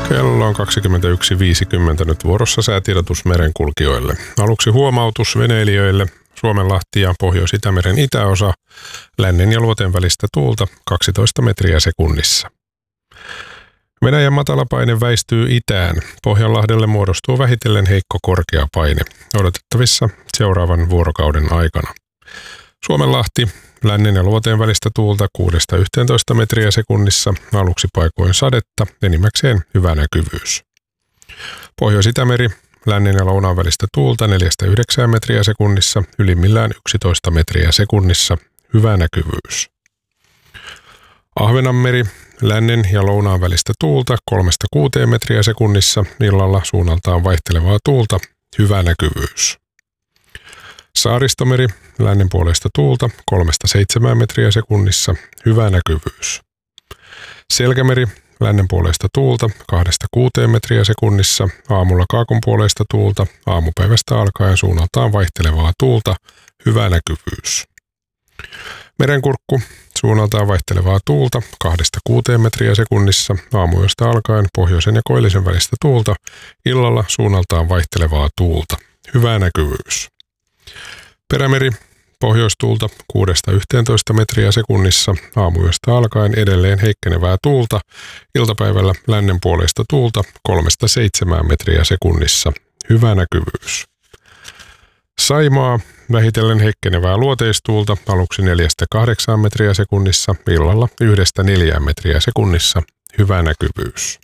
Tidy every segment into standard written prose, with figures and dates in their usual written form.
Kello on 21.50 nyt vuorossa säätiedotus merenkulkijoille. Aluksi huomautus veneilijöille. Suomenlahti ja Pohjois-Itämeren itäosa, lännen ja luoteen välistä tuulta 12 metriä sekunnissa. Venäjän matalapaine väistyy itään. Pohjanlahdelle muodostuu vähitellen heikko korkea paine, odotettavissa seuraavan vuorokauden aikana. Suomenlahti, lännen ja luoteen välistä tuulta 6–11 metriä sekunnissa, aluksi paikoin sadetta, enimmäkseen hyvä näkyvyys. Pohjois-Itämeri, lännen ja lounaan välistä tuulta 4–9 metriä sekunnissa, ylimmillään 11 metriä sekunnissa, hyvä näkyvyys. Ahvenanmeri, lännen ja lounaan välistä tuulta 3–6 metriä sekunnissa, illalla suunnaltaan vaihtelevaa tuulta, hyvä näkyvyys. Saaristomeri, lännen puolesta tuulta 3–7 metriä sekunnissa, hyvä näkyvyys. Selkämeri, lännen puolesta tuulta 2–6 metriä sekunnissa, aamulla kaakon puolesta tuulta, aamupäivästä alkaen suunnaltaan vaihtelevaa tuulta, hyvä näkyvyys. Merenkurkku, suunnaltaan vaihtelevaa tuulta 2–6 metriä sekunnissa, aamuyöstä alkaen pohjoisen ja koillisen välistä tuulta, illalla suunnaltaan vaihtelevaa tuulta, hyvä näkyvyys. Perämeri, pohjoistuulta 6–11 metriä sekunnissa, aamuyöstä alkaen edelleen heikkenevää tuulta, iltapäivällä lännen puoleista tuulta 3–7 metriä sekunnissa, hyvä näkyvyys. Saimaa, vähitellen heikkenevää luoteistuulta, aluksi 4–8 metriä sekunnissa, illalla 1–4 metriä sekunnissa, hyvä näkyvyys.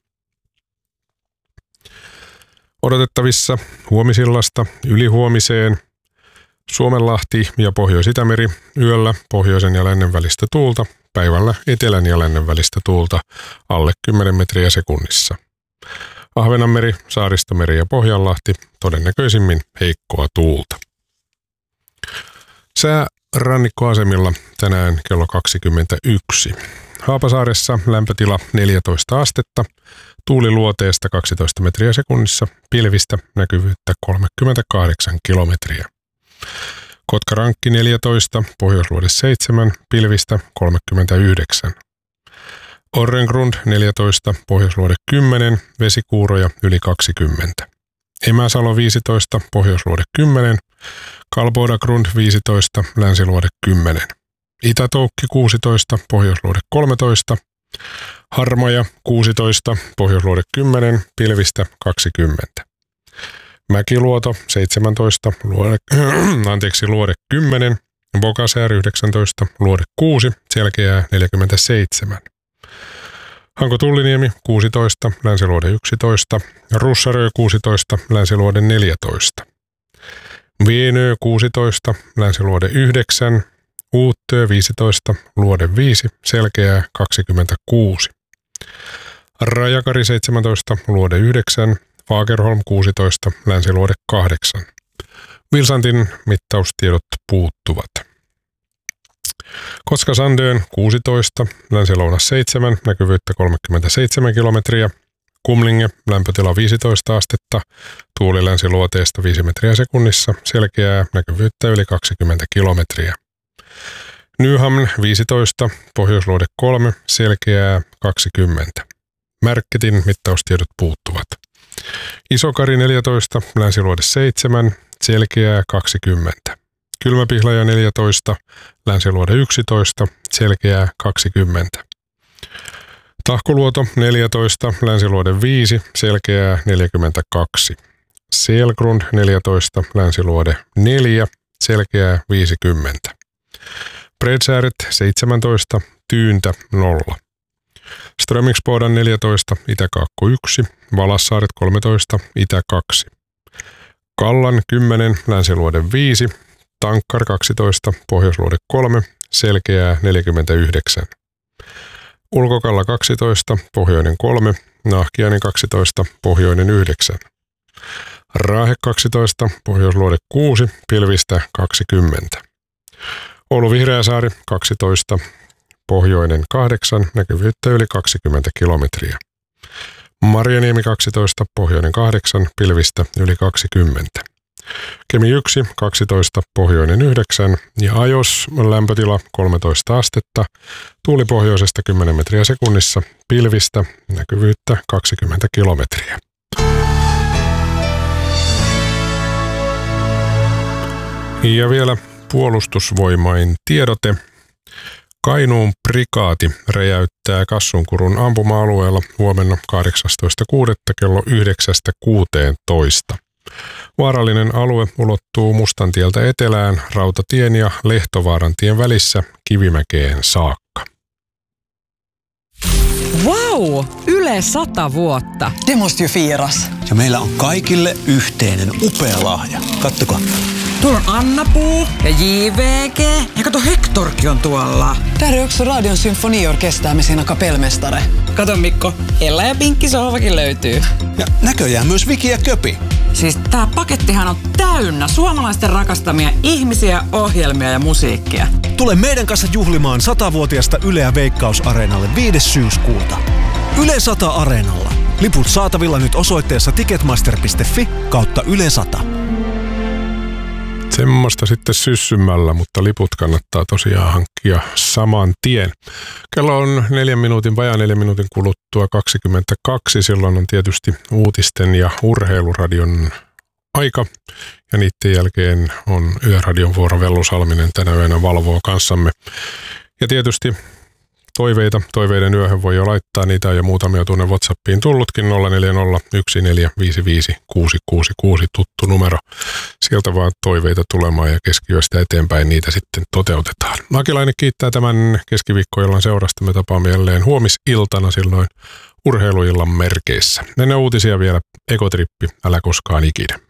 Odotettavissa huomisillasta ylihuomiseen Suomenlahti ja Pohjois-Itämeri, yöllä pohjoisen ja lännen välistä tuulta, päivällä etelän ja lännen välistä tuulta, alle 10 metriä sekunnissa. Ahvenanmeri, Saaristomeri ja Pohjanlahti, todennäköisimmin heikkoa tuulta. Sää rannikkoasemilla tänään kello 21. Haapasaaressa lämpötila 14 astetta, tuuli luoteesta 12 metriä sekunnissa, pilvistä näkyvyyttä 38 kilometriä. Kotkarankki 14, Pohjoisluode 7, pilvistä 39. Orrengrund 14, Pohjoisluode 10, vesikuuroja yli 20. Emäsalo 15, Pohjoisluode 10, Kalbodagrund 15, Länsiluode 10. Itätoukki 16, Pohjoisluode 13, Harmaja 16, Pohjoisluode 10, pilvistä 20. Mäkiluoto 17, luode 10, Bokasäär 19, luode 6, selkeää 47. Hanko-Tulliniemi 16, Länsiluode 11, Russarö 16, Länsiluode 14. Vienö 16, Länsiluode 9, Uuttöö 15, luode 5, selkeää 26. Rajakari 17, luode 9, Fagerholm 16, Länsiluode 8. Vilsantin mittaustiedot puuttuvat. Kotka-Sandön 16, Länsi-Lounas 7, näkyvyyttä 37 kilometriä. Kumlinge, lämpötila 15 astetta, tuuli länsiluoteesta 5 metriä sekunnissa, selkeää, näkyvyyttä yli 20 kilometriä. Nyhamn 15, Pohjoisluode 3, selkeää 20. Märketin mittaustiedot puuttuvat. Isokari 14, Länsiluode 7, selkeää 20. Kylmäpihlaja 14, Länsiluode 11, selkeää 20. Tahkoluoto 14, Länsiluode 5, selkeää 42. Selgrund 14, Länsiluode 4, selkeää 50. Bredsääret 17, Tyyntä 0. Strömingsbodan 14, Itäkaakko 1, Valassaaret 13, Itä 2. Kallan 10, Länsiluode 5, Tankkar 12, Pohjoisluode 3, selkeää 49. Ulkokalla 12, Pohjoinen 3, Nahkiainen 12, Pohjoinen 9. Raahe 12, Pohjoisluode 6, pilvistä 20. Oulu-Vihreäsaari 12, Pohjoinen 8, näkyvyyttä yli 20 kilometriä. Marjaniemi 12, Pohjoinen 8, pilvistä yli 20. Kemi 1, 12, pohjoinen 9 ja Ajos lämpötila 13 astetta, tuuli pohjoisesta 10 metriä sekunnissa, pilvistä, näkyvyyttä 20 kilometriä. Ja vielä puolustusvoimain tiedote. Kainuun prikaati räjäyttää Kassunkurun ampuma-alueella huomenna 18.6. kello 9.16. Vaarallinen alue ulottuu Mustantieltä etelään Rautatien ja Lehtovaarantien välissä Kivimäkeen saakka. Vau! Yle 100 vuotta. Det måste ju firas. Ja meillä on kaikille yhteinen upea lahja. Kattokaa. Tuolla on Anna-Puu ja JVG. Ja kato, Hektorkin on tuolla. Där är också Radion symfoniorkester med sina kapellmästare. Kato Mikko, Ella ja Pinkki sohvakin löytyy. Ja näköjään myös Viki ja Köpi. Siis tää pakettihan on täynnä suomalaisten rakastamia ihmisiä, ohjelmia ja musiikkia. Tule meidän kanssa juhlimaan 100-vuotiasta Yleä Veikkaus-areenalle 5. syyskuuta. Yle 100 Areenalla. Liput saatavilla nyt osoitteessa ticketmaster.fi/Yle 100. Semmoista sitten syssymällä, mutta liput kannattaa tosiaan hankkia saman tien. Kello on 4 minuutin kuluttua 22. Silloin on tietysti uutisten ja urheiluradion aika. Ja niiden jälkeen on Yöradion vuoro. Vellu Salminen tänä yönä valvoo kanssamme. Ja tietysti toiveiden yöhön voi jo laittaa, niitä on jo muutamia tuonne WhatsAppiin tullutkin, 0401455666, tuttu numero. Sieltä vaan toiveita tulemaan ja keskiyöstä eteenpäin niitä sitten toteutetaan. Akilainen kiittää tämän keskiviikkoillan seurasta. Me tapaamme jälleen huomisiltana silloin urheiluillan merkeissä. Ennen uutisia vielä Ekotrippi, älä koskaan ikinä.